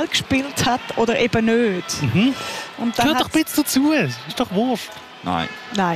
Ball gespielt hat oder eben nicht. Mhm. Und dann gehört doch ein bisschen dazu. Ist doch wurscht. Nein.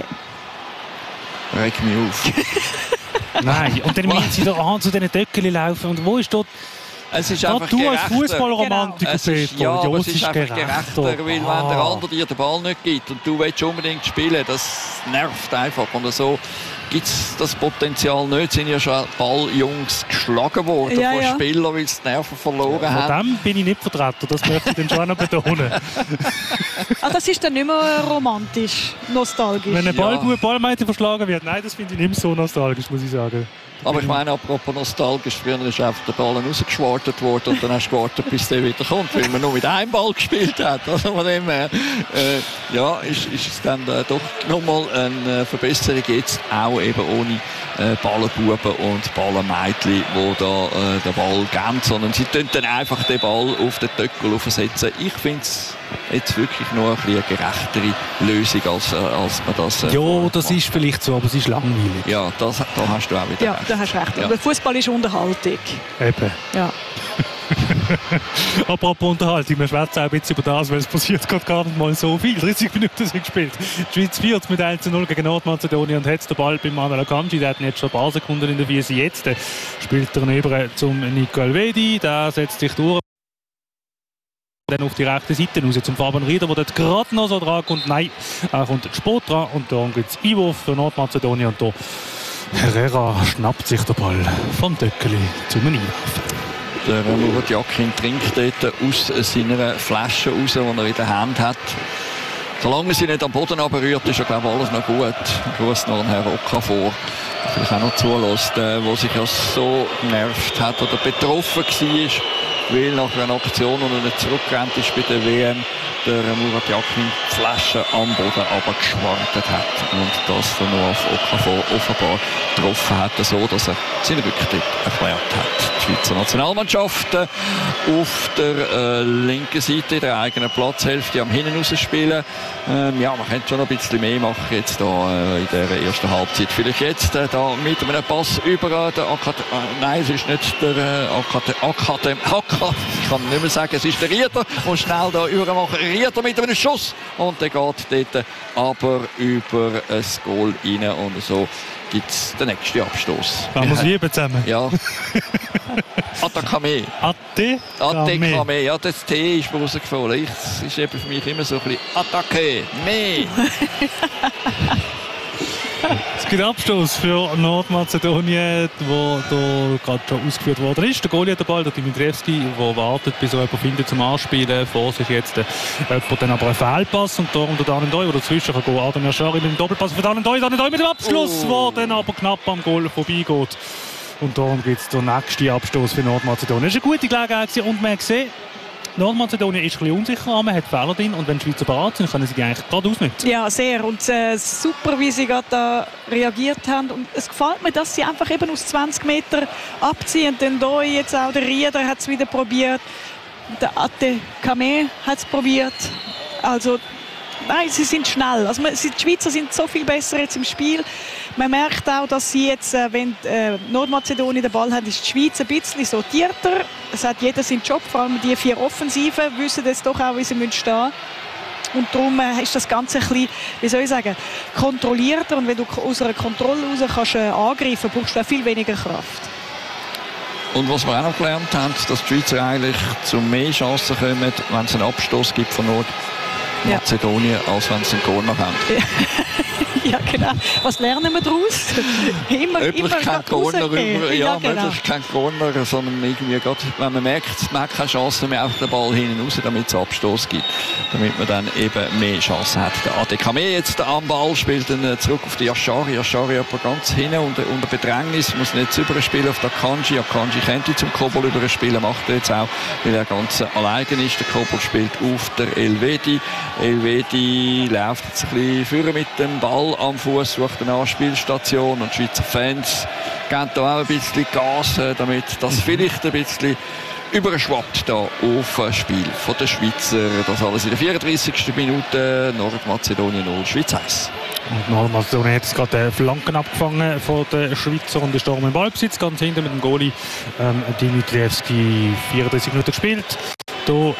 Reg mich auf. Nein, und dann müssen sie da zu diesen Töckchen laufen. Und wo ist dort... Es ist Gerade einfach du als gerechter. Fußballromantiker, Genau. Peter. Es ist einfach gerechter, weil wenn der andere dir den Ball nicht gibt und du willst unbedingt spielen, das nervt einfach. Und so gibt es das Potenzial nicht. Es sind ja schon Balljungs geschlagen worden von Spielern, weil sie die Nerven verloren haben. Von dem bin ich nicht vertreten, das möchte ich dann schon noch betonen. Das ist dann nicht mehr romantisch, nostalgisch. Wenn ein Ballmädchen verschlagen wird, nein, das finde ich nicht mehr so nostalgisch, muss ich sagen. Aber ich meine, apropos nostalgisch, früher ist einfach der Ball rausgeschwartet worden und dann hast du gewartet, bis der wieder kommt, weil man nur mit einem Ball gespielt hat. Also von dem her, ist es dann doch nochmal eine Verbesserung jetzt, auch eben ohne Ballenbuben und Ballenmädchen, die da den Ball geben, sondern sie tun dann einfach den Ball auf den Töckel aufsetzen. Ich finde es jetzt wirklich nur eine gerechtere Lösung, als man das... das ist vielleicht so, aber es ist langweilig. Ja, da hast du auch wieder recht. Da hast du recht. Ja. Aber Fußball ist Unterhaltung. Eben. Ja. Apropos Unterhaltung, wir schwätzen auch ein bisschen über das, weil es passiert gerade gar nicht mal so viel. 30 Minuten sind gespielt. Die Schweiz führt mit 1:0 gegen Nordmazedonien und hat den Ball bei Manuel Akanji. Der hat jetzt schon ein paar Sekunden in der Wiese. Jetzt spielt er über zum Nico Elvedi. Der setzt sich durch. Dann auf die rechte Seite raus zum Fabian Rieder, der dort gerade noch so dran kommt. Nein, er kommt spät dran und dann gibt es Einwurf für Nordmazedonien. Und da Herrera schnappt sich den Ball vom Töckeli zum Einwerfen. Der Murat Yakin trinkt dort aus seiner Flasche raus, die er in der Hand hat. Solange er sie nicht am Boden berührt, ist ja, glaube ich, alles noch gut. Ich rufe noch einen Herrn Oka vor, der vielleicht auch noch zulässt, der sich ja so genervt hat oder betroffen war, weil nach einer Aktion, und er nicht zurückgerannt ist bei der WM, der Murat Yakin die Flasche am Boden runtergeschwartet hat und das dann noch auf OKV offenbar getroffen hat, so dass er seinen Rücktritt erklärt hat. Die Schweizer Nationalmannschaft auf der linken Seite, in der eigenen Platzhälfte am Hinten rausspielen. Man könnte schon noch ein bisschen mehr machen jetzt da in der ersten Halbzeit. Vielleicht jetzt da mit einem Pass über den nein, es ist nicht der ich kann nicht mehr sagen, es ist der Rieder, und schnell da übermachen. Rieder mit einem Schuss und der geht dort aber über ein Goal rein und so gibt es den nächsten Abstoß. Wollen wir es lieben zusammen? Ja. Atakame. Atakame. Ja, das T ist mir rausgefallen. Es ist eben für mich immer so ein bisschen Attacke. Mehr. Es gibt Abstoß für Nordmazedonien, wo da gerade schon ausgeführt worden ist. Der Goalie hat den Ball, der Dimitrievski, der wartet, bis er jemanden findet zum Anspielen. Vor sich jetzt jemand dann aber einen Fehlpass und da unter Danendoi, wo dazwischen kann gehen. Adam Yashari mit dem Doppelpass für Danendoi mit dem Abschluss, wo dann aber knapp am Goal vorbeigeht. Und darum gibt es den nächsten Abstoß für Nordmazedonien. Das war eine gute Gelegenheit und man hat gesehen, Nordmazedonien ist ein bisschen unsicher, man hat Fehler drin und wenn die Schweizer bereit sind, können sie die eigentlich gerade ausnutzen. Ja, sehr. Und super, wie sie gerade da reagiert haben. Und es gefällt mir, dass sie einfach eben aus 20 Meter abziehen. Denn da jetzt auch der Rieder hat es wieder probiert. Der Atakame hat es probiert. Also, nein, sie sind schnell. Also, die Schweizer sind so viel besser jetzt im Spiel. Man merkt auch, dass sie jetzt, wenn Nordmazedonien den Ball hat, ist die Schweiz ein bisschen sortierter. Es hat jeder seinen Job, vor allem die 4 Offensiven wissen jetzt doch auch, wie sie stehen müssen. Und darum ist das Ganze ein bisschen, wie soll ich sagen, kontrollierter. Und wenn du aus einer Kontrolle raus kannst angreifen, brauchst du auch viel weniger Kraft. Und was wir auch noch gelernt haben, dass die Schweizer eigentlich zu mehr Chancen kommen, wenn es einen Abstoß gibt von Nordmazedonien, als wenn sie einen Corner haben. Ja, genau. Was lernen wir daraus? Immer kein Corner rüber, ja, genau. Möglichst kein Corner, sondern irgendwie gerade, wenn man merkt, man hat keine Chance mehr auf den Ball hinten raus, damit es Abstoß gibt, damit man dann eben mehr Chancen hat. Der Adekame jetzt am Ball spielt dann zurück auf die Yashari. Yashari aber ganz hinten unter Bedrängnis, muss nicht überspielen auf den Akanji. Akanji könnte zum Kobol überspielen, macht er jetzt auch, weil er ganz allein ist. Der Kobol spielt auf der Elvedi. Elvedi läuft jetzt ein bisschen führen mit dem Ball am Fuß, sucht eine Anspielstation und die Schweizer Fans geben da auch ein bisschen Gas, damit das vielleicht ein bisschen überschwappt da auf das Spiel von der Schweizer. Das alles in der 34. Minute. Nordmazedonien 0, Schweiz 1. Und Nordmazedonien hat jetzt gerade Flanken abgefangen von den Schweizer und ist da im Ballbesitz, ganz hinten mit dem Goalie Dimitrievski. 34 Minuten gespielt. Da